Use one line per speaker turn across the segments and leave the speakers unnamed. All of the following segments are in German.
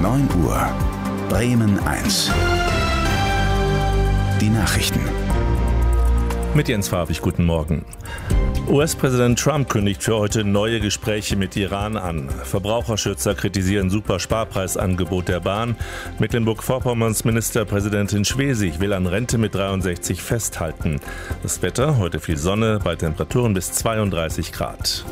9 Uhr. Bremen 1. Die Nachrichten.
Mit Jens Farbig, guten Morgen. US-Präsident Trump kündigt für heute neue Gespräche mit Iran an. Verbraucherschützer kritisieren Supersparpreisangebot der Bahn. Mecklenburg-Vorpommerns Ministerpräsidentin Schwesig will an Rente mit 63 festhalten. Das Wetter, heute viel Sonne, bei Temperaturen bis 32 Grad.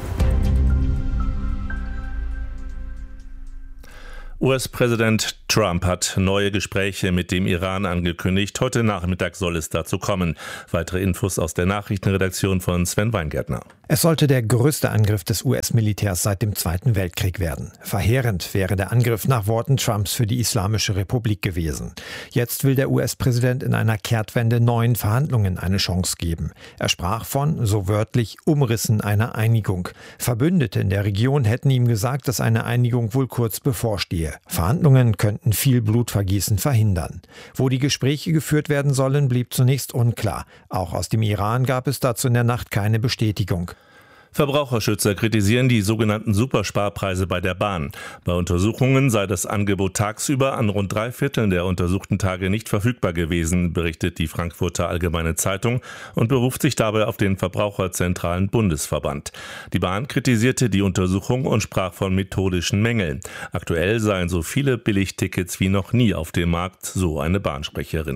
US-Präsident Trump hat neue Gespräche mit dem Iran angekündigt. Heute Nachmittag soll es dazu kommen. Weitere Infos aus der Nachrichtenredaktion von Sven Weingärtner.
Es sollte der größte Angriff des US-Militärs seit dem Zweiten Weltkrieg werden. Verheerend wäre der Angriff nach Worten Trumps für die Islamische Republik gewesen. Jetzt will der US-Präsident in einer Kehrtwende neuen Verhandlungen eine Chance geben. Er sprach von, so wörtlich, Umrissen einer Einigung. Verbündete in der Region hätten ihm gesagt, dass eine Einigung wohl kurz bevorstehe. Verhandlungen könnten viel Blutvergießen verhindern. Wo die Gespräche geführt werden sollen, blieb zunächst unklar. Auch aus dem Iran gab es dazu in der Nacht keine Bestätigung.
Verbraucherschützer kritisieren die sogenannten Supersparpreise bei der Bahn. Bei Untersuchungen sei das Angebot tagsüber an rund 3/4 der untersuchten Tage nicht verfügbar gewesen, berichtet die Frankfurter Allgemeine Zeitung und beruft sich dabei auf den Verbraucherzentralen Bundesverband. Die Bahn kritisierte die Untersuchung und sprach von methodischen Mängeln. Aktuell seien so viele Billigtickets wie noch nie auf dem Markt, so eine Bahnsprecherin.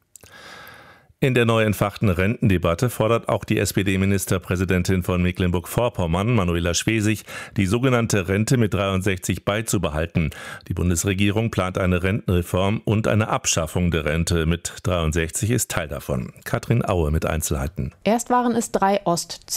In der neu entfachten Rentendebatte fordert auch die SPD-Ministerpräsidentin von Mecklenburg-Vorpommern, Manuela Schwesig, die sogenannte Rente mit 63 beizubehalten. Die Bundesregierung plant eine Rentenreform und eine Abschaffung der Rente mit 63 ist Teil davon. Katrin Aue mit Einzelheiten.
Erst waren es 3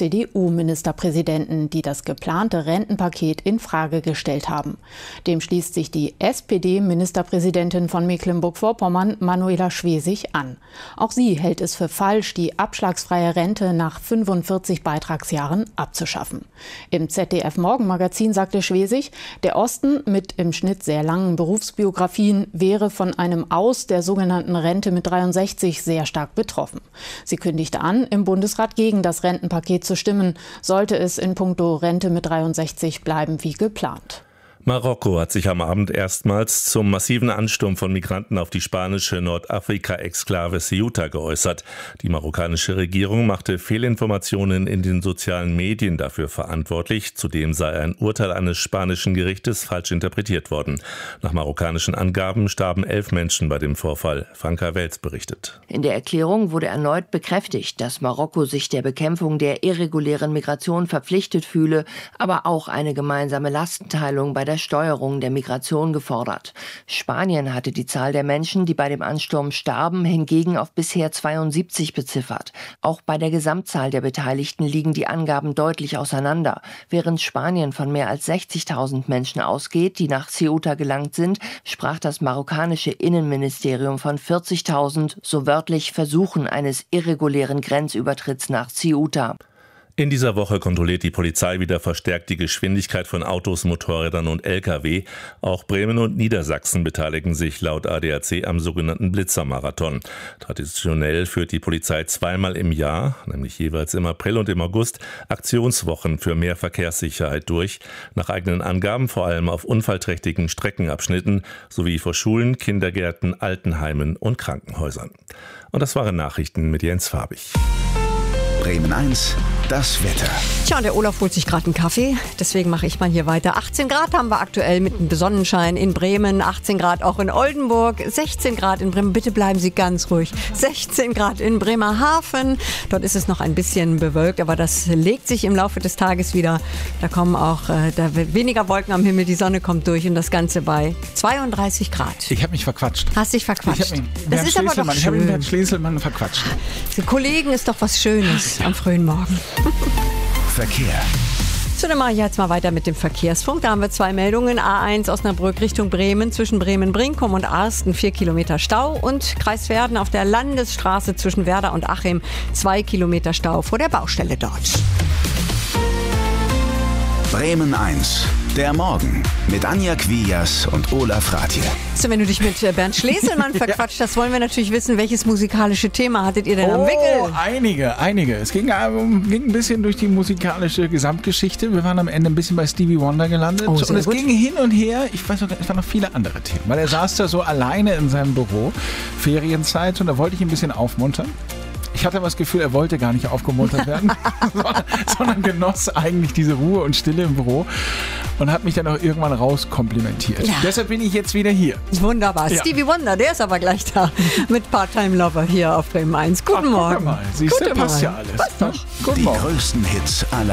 Ost-CDU-Ministerpräsidenten, die das geplante Rentenpaket in Frage gestellt haben. Dem schließt sich die SPD-Ministerpräsidentin von Mecklenburg-Vorpommern, Manuela Schwesig, an. Auch sie hält es für falsch, die abschlagsfreie Rente nach 45 Beitragsjahren abzuschaffen. Im ZDF-Morgenmagazin sagte Schwesig, der Osten mit im Schnitt sehr langen Berufsbiografien wäre von einem Aus der sogenannten Rente mit 63 sehr stark betroffen. Sie kündigte an, im Bundesrat gegen das Rentenpaket zu stimmen, sollte es in puncto Rente mit 63 bleiben wie geplant.
Marokko hat sich am Abend erstmals zum massiven Ansturm von Migranten auf die spanische Nordafrika-Exklave Ceuta geäußert. Die marokkanische Regierung machte Fehlinformationen in den sozialen Medien dafür verantwortlich. Zudem sei ein Urteil eines spanischen Gerichtes falsch interpretiert worden. Nach marokkanischen Angaben starben 11 Menschen bei dem Vorfall. Franka Welz berichtet.
In der Erklärung wurde erneut bekräftigt, dass Marokko sich der Bekämpfung der irregulären Migration verpflichtet fühle, aber auch eine gemeinsame Lastenteilung bei der Steuerung der Migration gefordert. Spanien hatte die Zahl der Menschen, die bei dem Ansturm starben, hingegen auf bisher 72 beziffert. Auch bei der Gesamtzahl der Beteiligten liegen die Angaben deutlich auseinander. Während Spanien von mehr als 60.000 Menschen ausgeht, die nach Ceuta gelangt sind, sprach das marokkanische Innenministerium von 40.000, so wörtlich Versuchen eines irregulären Grenzübertritts nach Ceuta.
In dieser Woche kontrolliert die Polizei wieder verstärkt die Geschwindigkeit von Autos, Motorrädern und Lkw. Auch Bremen und Niedersachsen beteiligen sich laut ADAC am sogenannten Blitzermarathon. Traditionell führt die Polizei zweimal im Jahr, nämlich jeweils im April und im August, Aktionswochen für mehr Verkehrssicherheit durch. Nach eigenen Angaben vor allem auf unfallträchtigen Streckenabschnitten sowie vor Schulen, Kindergärten, Altenheimen und Krankenhäusern. Und das waren Nachrichten mit Jens Farbig.
Bremen 1, das Wetter.
Tja, und der Olaf holt sich gerade einen Kaffee, deswegen mache ich mal hier weiter. 18 Grad haben wir aktuell mit einem Sonnenschein in Bremen, 18 Grad auch in Oldenburg, 16 Grad in Bremen, bitte bleiben Sie ganz ruhig, 16 Grad in Bremerhaven. Dort ist es noch ein bisschen bewölkt, aber das legt sich im Laufe des Tages wieder. Da kommen auch da wird weniger Wolken am Himmel, die Sonne kommt durch und das Ganze bei 32 Grad.
Ich habe mich verquatscht.
Hast dich verquatscht?
Das ist aber doch schön. Ich habe Herrn Schlieselmann verquatscht.
Die Kollegen ist doch was Schönes am frühen Morgen.
Verkehr.
So, dann mache ich jetzt mal weiter mit dem Verkehrsfunk. Da haben wir 2 Meldungen. A1 Osnabrück Richtung Bremen, zwischen Bremen-Brinkum und Arsten 4 Kilometer Stau. Und Kreis Verden auf der Landesstraße zwischen Werder und Achim 2 Kilometer Stau vor der Baustelle dort.
Bremen 1, Der Morgen mit Anja Quias und Olaf Ratje.
So, wenn du dich mit Bernd Schleselmann verquatscht hast, wollen wir natürlich wissen, welches musikalische Thema hattet ihr denn am Wickel?
Einige. Es ging ein bisschen durch die musikalische Gesamtgeschichte. Wir waren am Ende ein bisschen bei Stevie Wonder gelandet. Und es ging hin und her. Ich weiß noch, es waren noch viele andere Themen. Weil er saß da so alleine in seinem Büro, Ferienzeit, und da wollte ich ihn ein bisschen aufmuntern. Ich hatte das Gefühl, er wollte gar nicht aufgemuntert werden, sondern genoss eigentlich diese Ruhe und Stille im Büro und hat mich dann auch irgendwann rauskomplimentiert. Ja. Deshalb bin ich jetzt wieder hier.
Wunderbar. Ja. Stevie Wonder, der ist aber gleich da mit Part-Time Lover hier auf Bremen 1. Guten Morgen.
Guck mal, siehst du, passt ja alles.
Passt doch.
Die größten Hits aller